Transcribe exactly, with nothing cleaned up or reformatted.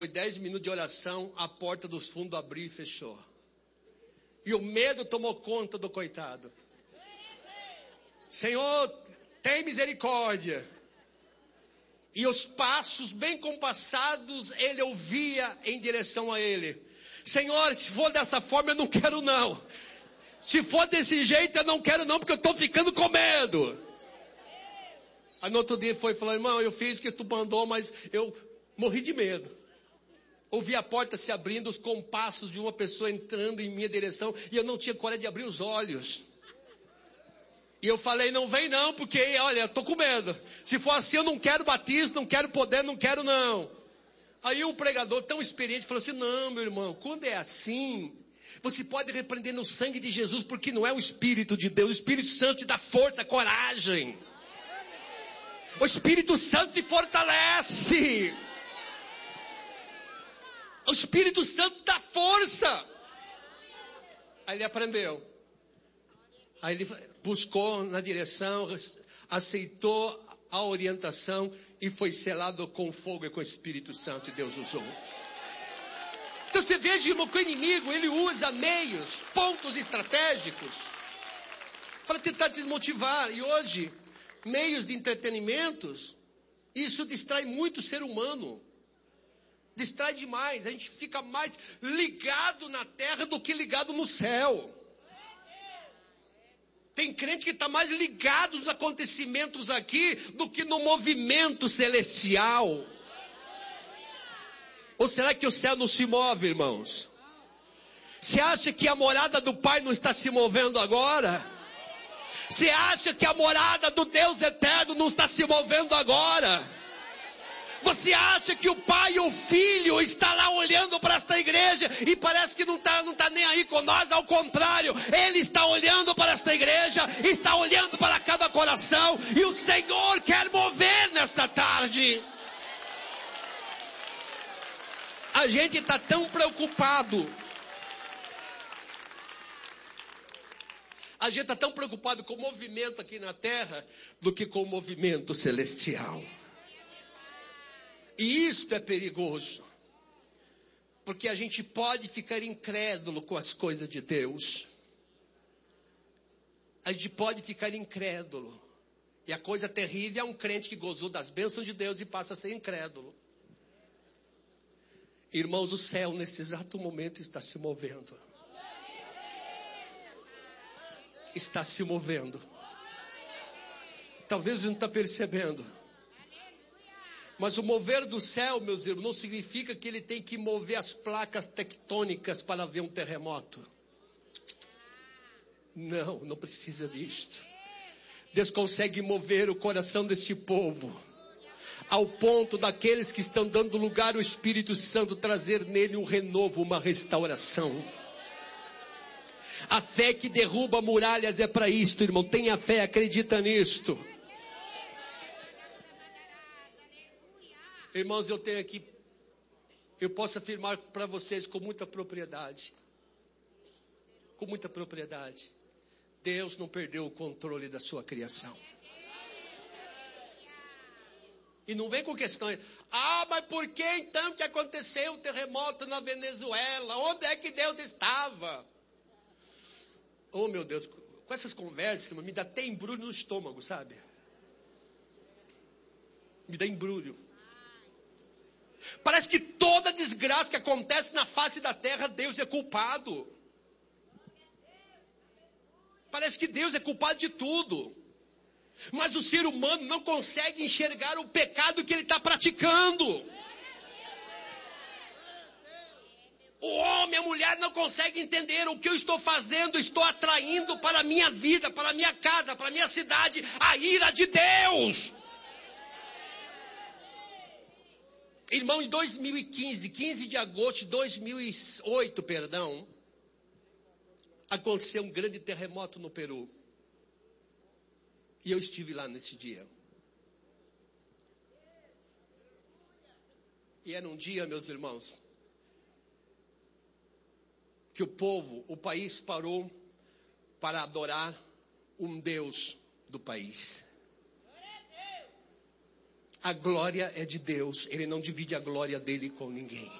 dez minutos de oração, a porta dos fundos abriu e fechou. E o medo tomou conta do coitado. Senhor, tem misericórdia. E os passos bem compassados, ele ouvia em direção a ele. Senhor, se for dessa forma, eu não quero não. Se for desse jeito, eu não quero não, porque eu estou ficando com medo. Aí no outro dia foi falando, irmão, eu fiz o que tu mandou, mas eu morri de medo. Ouvi a porta se abrindo, os compassos de uma pessoa entrando em minha direção, e eu não tinha coragem de abrir os olhos. E eu falei, não vem não, porque, olha, eu estou com medo. Se for assim, eu não quero batismo, não quero poder, não quero não. Aí um pregador tão experiente falou assim, não, meu irmão, quando é assim, você pode repreender no sangue de Jesus, porque não é o Espírito de Deus. O Espírito Santo te dá força, coragem. O Espírito Santo te fortalece. O Espírito Santo dá força. Aí ele aprendeu. Aí ele buscou na direção, aceitou a orientação e foi selado com fogo e com o Espírito Santo, e Deus usou. Então você veja, irmão, que o inimigo, ele usa meios, pontos estratégicos para tentar desmotivar. E hoje, meios de entretenimentos, isso distrai muito o ser humano. Distrai demais, a gente fica mais ligado na terra do que ligado no céu. Tem crente que está mais ligado nos acontecimentos aqui do que no movimento celestial. Ou será que o céu não se move, irmãos? Você acha que a morada do Pai não está se movendo agora? Você acha que a morada do Deus eterno não está se movendo agora? Você acha que o Pai e o Filho está lá olhando para esta igreja e parece que não está não tá nem aí com nós? Ao contrário, Ele está olhando para esta igreja, está olhando para cada coração, e o Senhor quer mover nesta tarde. A gente está tão preocupado, a gente está tão preocupado com o movimento aqui na terra do que com o movimento celestial. E isto é perigoso, porque a gente pode ficar incrédulo com as coisas de Deus. A gente pode ficar incrédulo. E a coisa terrível é um crente que gozou das bênçãos de Deus e passa a ser incrédulo. Irmãos, o céu nesse exato momento está se movendo. Está se movendo. Talvez você não está percebendo. Mas o mover do céu, meus irmãos, não significa que ele tem que mover as placas tectônicas para ver um terremoto. Não, não precisa disto. Deus consegue mover o coração deste povo, ao ponto daqueles que estão dando lugar ao Espírito Santo, trazer nele um renovo, uma restauração. A fé que derruba muralhas é para isto, irmão. Tenha fé, acredita nisto. Irmãos, eu tenho aqui, eu posso afirmar para vocês com muita propriedade, com muita propriedade, Deus não perdeu o controle da sua criação. E não vem com questões, ah, mas por que então que aconteceu o terremoto na Venezuela? Onde é que Deus estava? Oh meu Deus, com essas conversas, me dá até embrulho no estômago, sabe? Me dá embrulho. Parece que toda desgraça que acontece na face da terra, Deus é culpado. Parece que Deus é culpado de tudo. Mas o ser humano não consegue enxergar o pecado que ele está praticando. O homem, a mulher não consegue entender o que eu estou fazendo. Estou atraindo para a minha vida, para a minha casa, para a minha cidade, a ira de Deus. Irmão, em dois mil e quinze, quinze de agosto de dois mil e oito, perdão, aconteceu um grande terremoto no Peru. E eu estive lá nesse dia. E era um dia, meus irmãos, que o povo, o país parou para adorar um Deus do país. A glória é de Deus, Ele não divide a glória dele com ninguém.